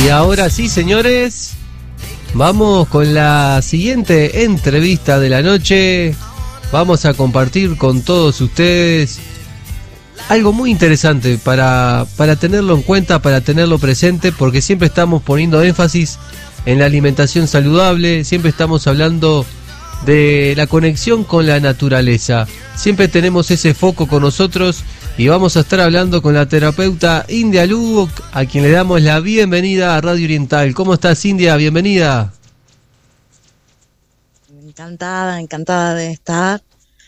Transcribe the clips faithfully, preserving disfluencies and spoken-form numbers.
Y ahora sí, señores, vamos con la siguiente entrevista de la noche. Vamos a compartir con todos ustedes algo muy interesante para, para tenerlo en cuenta, para tenerlo presente, porque siempre estamos poniendo énfasis en la alimentación saludable, siempre estamos hablando de la conexión con la naturaleza. Siempre tenemos ese foco con nosotros y vamos a estar hablando con la terapeuta India Lugo, a quien le damos la bienvenida a Radio Oriental. ¿Cómo estás, India? Bienvenida. Encantada, encantada de estar.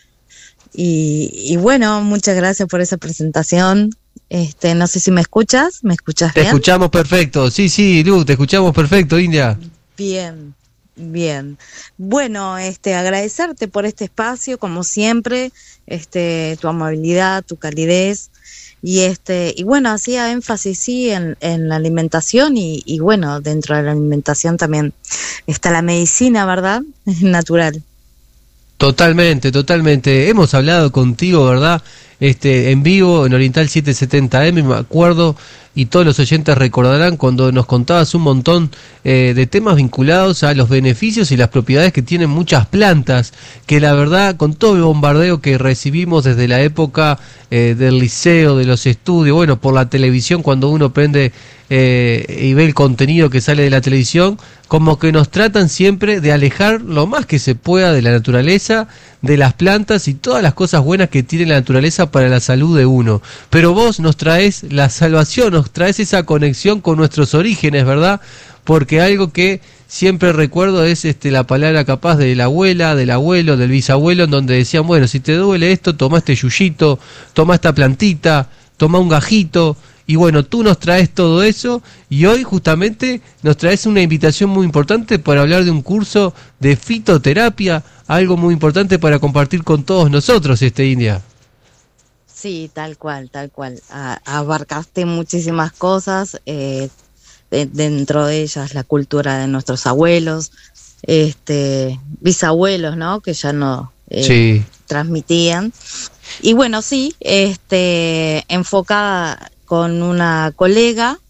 Y, y bueno, muchas gracias por esa presentación. Este, no sé si me escuchas, ¿me escuchas bien? Te escuchamos perfecto, sí, sí, Lu, te escuchamos perfecto, India. Bien, bien. Bueno, este, agradecerte por este espacio, como siempre, este, tu amabilidad, tu calidez, y este, y bueno, hacía énfasis sí en, en la alimentación, y, y bueno, dentro de la alimentación también está la medicina, ¿verdad? Natural. Totalmente, totalmente. Hemos hablado contigo, ¿verdad? Este, en vivo, en Oriental setecientos setenta eme, me acuerdo, y todos los oyentes recordarán cuando nos contabas un montón eh, de temas vinculados a los beneficios y las propiedades que tienen muchas plantas, que la verdad, con todo el bombardeo que recibimos desde la época eh, del liceo, de los estudios, bueno, por la televisión, cuando uno prende eh, y ve el contenido que sale de la televisión, como que nos tratan siempre de alejar lo más que se pueda de la naturaleza, de las plantas y todas las cosas buenas que tiene la naturaleza para la salud de uno. Pero vos nos traes la salvación, nos traes esa conexión con nuestros orígenes, ¿verdad? Porque algo que siempre recuerdo es este la palabra capaz de la abuela, del abuelo, del bisabuelo, en donde decían, bueno, si te duele esto, toma este yuyito, toma esta plantita, toma un gajito. Y bueno, tú nos traes todo eso y hoy justamente nos traes una invitación muy importante para hablar de un curso de fitoterapia, algo muy importante para compartir con todos nosotros, este India. Sí, tal cual, tal cual. A, abarcaste muchísimas cosas, eh, de, dentro de ellas la cultura de nuestros abuelos, este, bisabuelos, ¿no? Que ya no eh, sí. transmitían. Y bueno, sí, este, enfocada con una colega,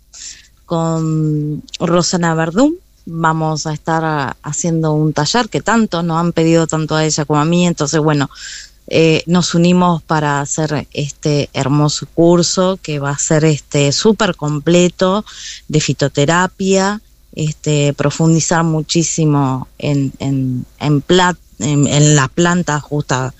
con Rosana Verdún, vamos a estar a, haciendo un taller que tanto nos han pedido, tanto a ella como a mí, entonces bueno, eh, nos unimos para hacer este hermoso curso que va a ser este súper completo de fitoterapia, este profundizar muchísimo en, en, en, plat, en, en la planta justa.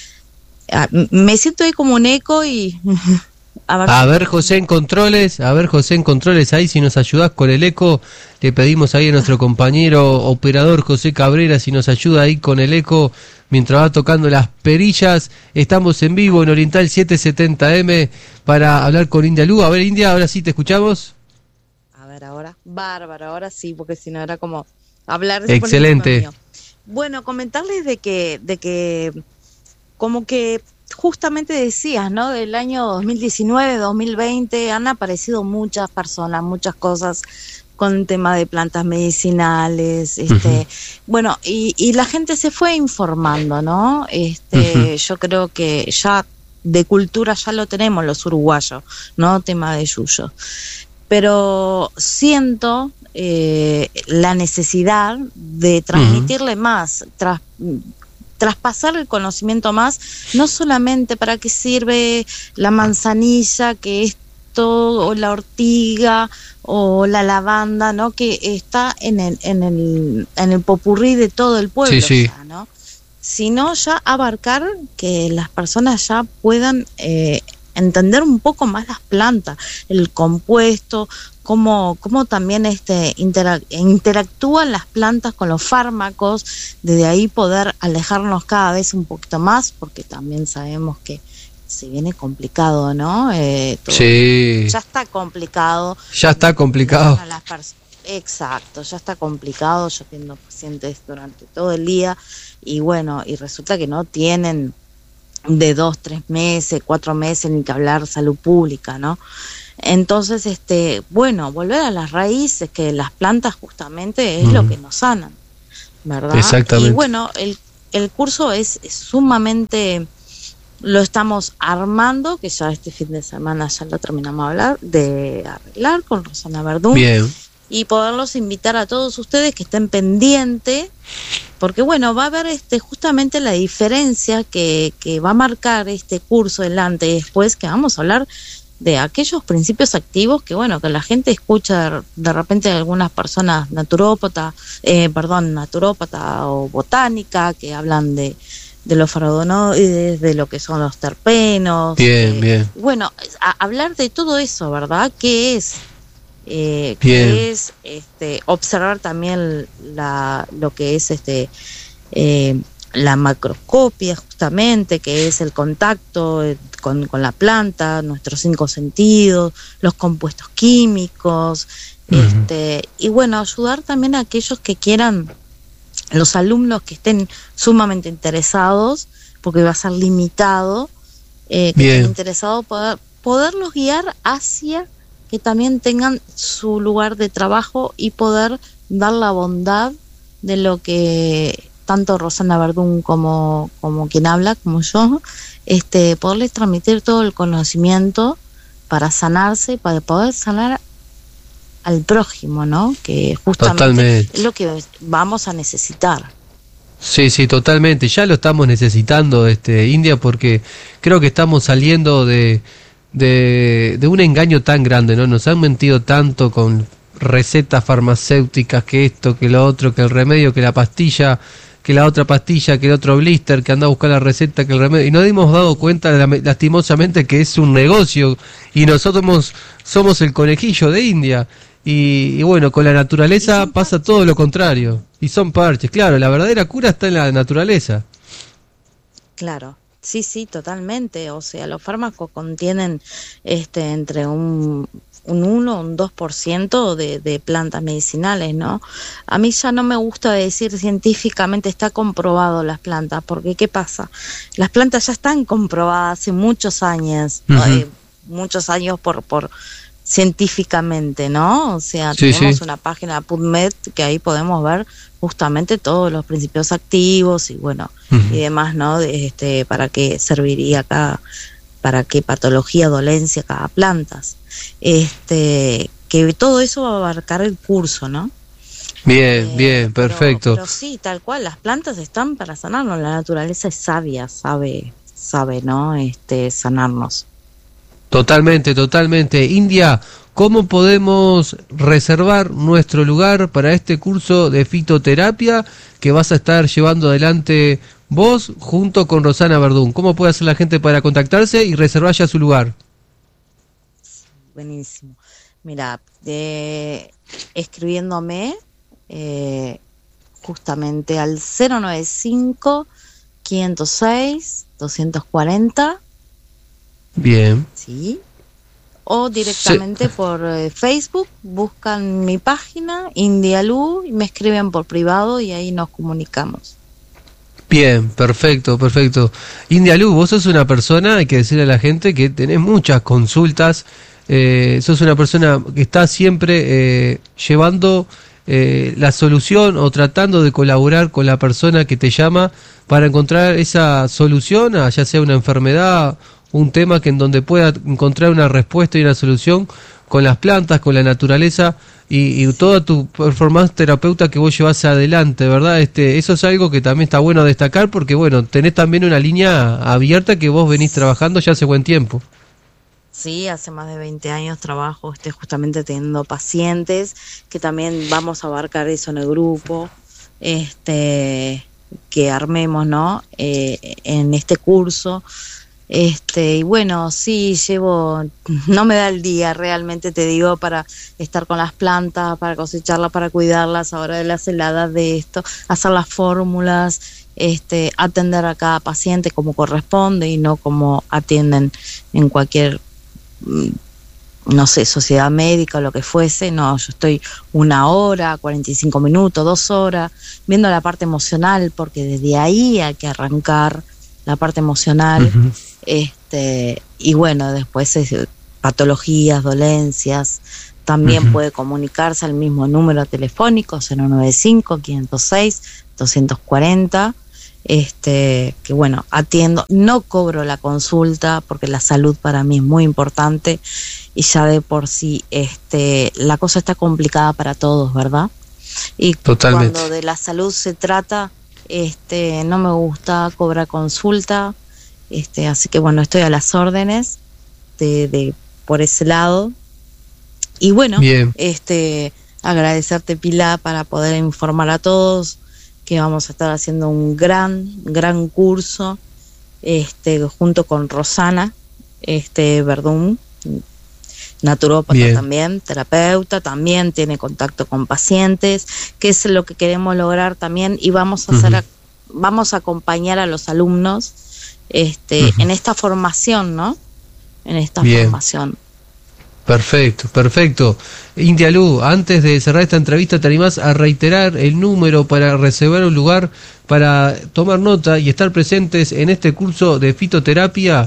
Me siento ahí como un eco y... A ver, a ver José en controles, a ver José en controles, ahí si nos ayudás con el eco, le pedimos ahí a nuestro compañero operador José Cabrera si nos ayuda ahí con el eco mientras va tocando las perillas. Estamos en vivo en Oriental setecientos setenta eme para hablar con India Lugo. A ver India, ahora sí te escuchamos. A ver ahora, bárbaro, ahora sí, porque si no era como hablar de excelente. Bueno, comentarles de que, de que como que justamente decías, ¿no? Del año dos mil diecinueve, dos mil veinte han aparecido muchas personas, muchas cosas con tema de plantas medicinales, este, uh-huh. bueno, y, y la gente se fue informando, ¿no? Este, uh-huh. Yo creo que ya de cultura ya lo tenemos los uruguayos, ¿no? Tema de yuyo. Pero siento eh, la necesidad de transmitirle uh-huh. más, tras, traspasar el conocimiento más, no solamente para qué sirve la manzanilla, que esto, o la ortiga, o la lavanda, ¿no? Que está en el, en el, en el popurrí de todo el pueblo, sí, sí. Ya, ¿no? Sino ya abarcar que las personas ya puedan eh, entender un poco más las plantas, el compuesto, cómo, cómo también este interac- interactúan las plantas con los fármacos, desde ahí poder alejarnos cada vez un poquito más, porque también sabemos que se viene complicado, ¿no? Eh, todo, sí. Ya está complicado. Ya está complicado. Las pers- Exacto, ya está complicado. Yo atiendo pacientes durante todo el día y bueno, y resulta que no tienen de dos, tres meses, cuatro meses, ni que hablar salud pública, ¿no? Entonces, este, bueno, volver a las raíces, que las plantas justamente es mm. lo que nos sanan, ¿verdad? Exactamente. Y bueno, el, el curso es, es sumamente, lo estamos armando, que ya este fin de semana ya lo terminamos de hablar, de arreglar con Rosana Verdún. Bien. y poderlos invitar a todos ustedes que estén pendientes, porque bueno, va a haber este justamente la diferencia que, que va a marcar este curso del antes y después, que vamos a hablar de aquellos principios activos que bueno, que la gente escucha de, de repente de algunas personas naturópata, eh, perdón, naturópata o botánica, que hablan de, de los flavonoides, de lo que son los terpenos. Bien, eh, bien. Bueno, a, hablar de todo eso, ¿verdad? ¿Qué es? Eh, Bien. que es este, observar también la, lo que es este eh, la macroscopia, justamente, que es el contacto con, con la planta, nuestros cinco sentidos, los compuestos químicos, uh-huh. este, y bueno, ayudar también a aquellos que quieran, los alumnos que estén sumamente interesados, porque va a ser limitado, eh, que estén interesados, poder, poderlos guiar hacia que también tengan su lugar de trabajo y poder dar la bondad de lo que tanto Rosana Verdún como, como quien habla, como yo, este, poderles transmitir todo el conocimiento para sanarse, para poder sanar al prójimo, ¿no? Que justamente totalmente es lo que vamos a necesitar. Sí, sí, totalmente. Ya lo estamos necesitando, este, India, porque creo que estamos saliendo de De, de un engaño tan grande, ¿no? Nos han mentido tanto con recetas farmacéuticas, que esto, que lo otro, que el remedio, que la pastilla, que la otra pastilla, que el otro blister, que anda a buscar la receta, que el remedio, y no hemos dado cuenta lastimosamente que es un negocio y nosotros somos, somos el conejillo de India. Y, y bueno, con la naturaleza pasa todo lo contrario, y son parches. Claro, la verdadera cura está en la naturaleza. Claro. Sí, sí, totalmente. O sea, los fármacos contienen este entre un un uno o un dos por ciento de, de plantas medicinales, ¿no? A mí ya no me gusta decir científicamente está comprobado las plantas, porque ¿qué pasa? Las plantas ya están comprobadas hace muchos años, uh-huh. eh, muchos años por por científicamente, ¿no? O sea, sí, tenemos sí. una página PubMed que ahí podemos ver justamente todos los principios activos y bueno, uh-huh. y demás, ¿no? De, este, para qué serviría cada, para qué patología, dolencia cada planta. Este, que todo eso va a abarcar el curso, ¿no? Bien, eh, bien, pero, perfecto. Pero sí, tal cual, las plantas están para sanarnos, la naturaleza es sabia, sabe, sabe, ¿no? Este, sanarnos. Totalmente, totalmente. India, ¿cómo podemos reservar nuestro lugar para este curso de fitoterapia que vas a estar llevando adelante vos junto con Rosana Verdún? ¿Cómo puede hacer la gente para contactarse y reservar ya su lugar? Buenísimo. Mira, de, escribiéndome eh, justamente al cero noventa y cinco, quinientos seis, doscientos cuarenta. Bien. Sí. O directamente sí. por eh, Facebook, buscan mi página, Indialú, y me escriben por privado y ahí nos comunicamos. Bien, perfecto, perfecto. Indialú, vos sos una persona, hay que decirle a la gente que tenés muchas consultas, eh, sos una persona que está siempre eh, llevando eh, la solución o tratando de colaborar con la persona que te llama para encontrar esa solución a ya sea una enfermedad, un tema que en donde pueda encontrar una respuesta y una solución con las plantas, con la naturaleza y, y toda tu performance terapeuta que vos llevas adelante, ¿verdad? Este, eso es algo que también está bueno destacar porque, bueno, tenés también una línea abierta que vos venís trabajando ya hace buen tiempo. Sí, hace más de veinte años trabajo este, justamente teniendo pacientes, que también vamos a abarcar eso en el grupo, este, que armemos, ¿no? Eh, en este curso. Este, y bueno, sí, llevo, no me da el día realmente, te digo, para estar con las plantas, para cosecharlas, para cuidarlas, ahora de las heladas, de esto, hacer las fórmulas, este, atender a cada paciente como corresponde y no como atienden en cualquier, no sé, sociedad médica o lo que fuese. No, yo estoy una hora, cuarenta y cinco minutos, dos horas, viendo la parte emocional, porque desde ahí hay que arrancar la parte emocional. Uh-huh. Este, y bueno, después es patologías, dolencias, también uh-huh. puede comunicarse al mismo número telefónico cero noventa y cinco, quinientos seis, doscientos cuarenta. este, que bueno, atiendo, no cobro la consulta porque la salud para mí es muy importante y ya de por sí este, la cosa está complicada para todos, ¿verdad? Y Totalmente. Cuando de la salud se trata, este, no me gusta cobrar consulta, este, así que bueno, estoy a las órdenes de, de por ese lado. Y bueno, Bien. este, agradecerte, Pilar, para poder informar a todos que vamos a estar haciendo un gran, gran curso, este, junto con Rosana, este, Verdún, naturópata. Bien. También, terapeuta, también tiene contacto con pacientes, que es lo que queremos lograr también, y vamos a hacer, uh-huh. vamos a acompañar a los alumnos, este, uh-huh. en esta formación, ¿no? En esta Bien. formación. Perfecto, perfecto. Indialú, antes de cerrar esta entrevista, ¿te animás a reiterar el número para reservar un lugar para tomar nota y estar presentes en este curso de fitoterapia?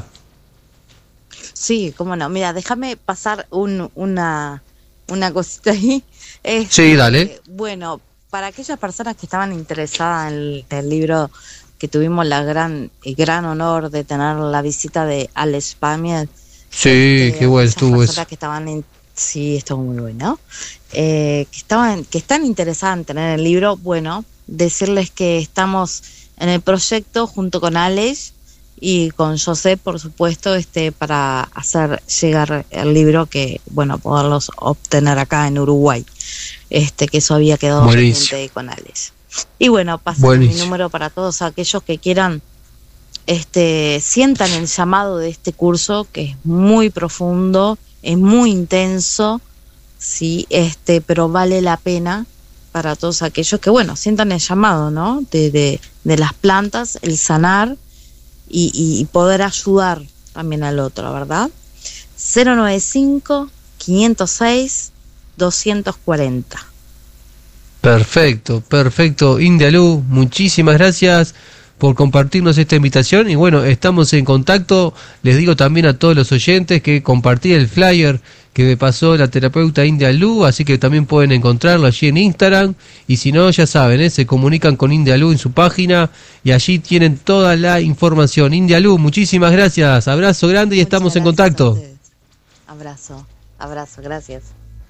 Sí, cómo no. Mira, déjame pasar un, una, una cosita ahí. Este, sí, dale. Bueno, para aquellas personas que estaban interesadas en el, el libro, que tuvimos la gran, el gran honor de tener la visita de Alex Pamier. Sí, este, qué bueno estuvo eso. Que estaban en, sí, estuvo muy bueno. Eh, que estaban, que están interesadas en tener el libro. Bueno, decirles que estamos en el proyecto junto con Alex y con José, por supuesto, este, para hacer llegar el libro, que bueno, poderlos obtener acá en Uruguay. Este, que eso había quedado pendiente con Alex. Y bueno, pasar mi número para todos aquellos que quieran. Este, sientan el llamado de este curso, que es muy profundo, es muy intenso, sí, este, pero vale la pena para todos aquellos que, bueno, sientan el llamado, ¿no? De, de, de las plantas, el sanar y, y poder ayudar también al otro, ¿verdad? cero noventa y cinco, quinientos seis, doscientos cuarenta. Perfecto, perfecto. Indialú, muchísimas gracias por compartirnos esta invitación y bueno, estamos en contacto. Les digo también a todos los oyentes que compartí el flyer que me pasó la terapeuta Indialú, así que también pueden encontrarlo allí en Instagram, y si no, ya saben, ¿eh? Se comunican con Indialú en su página y allí tienen toda la información. Indialú, muchísimas gracias, abrazo grande y Muchas estamos en contacto. Abrazo, abrazo, gracias.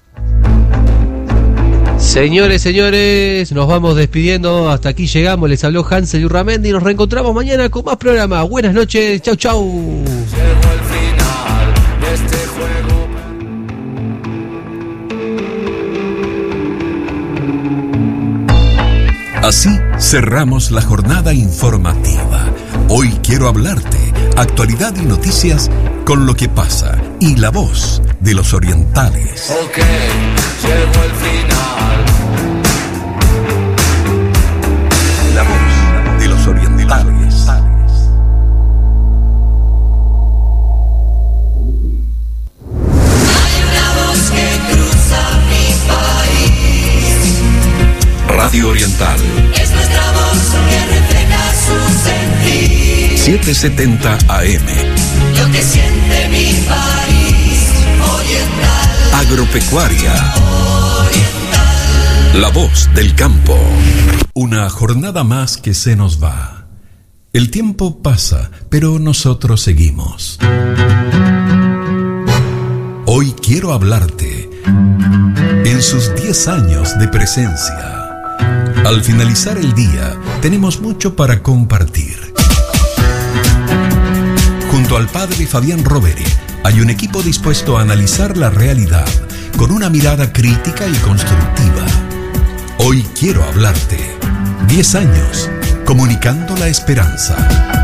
Señores, señores, nos vamos despidiendo. Hasta aquí llegamos. Les habló Hansel Urramendi y nos reencontramos mañana con más programa. Buenas noches. Chau, chau. Llegó el final de este juego. Así cerramos la jornada informativa. Hoy quiero hablarte. Actualidad y noticias con lo que pasa y la voz de los orientales. Ok, llegó el final. La voz de los orientales. Hay una voz que cruza mi país. Radio Oriental. Es nuestra voz que refleja su sentir. setecientos setenta A M. Lo que siente mi país. Oriental. Agropecuaria. Oriental. La voz del campo. Una jornada más que se nos va. El tiempo pasa, pero nosotros seguimos. Hoy quiero hablarte. En sus diez años de presencia. Al finalizar el día, tenemos mucho para compartir. Junto al padre Fabián Rovere, hay un equipo dispuesto a analizar la realidad con una mirada crítica y constructiva. Hoy quiero hablarte. diez años, comunicando la esperanza.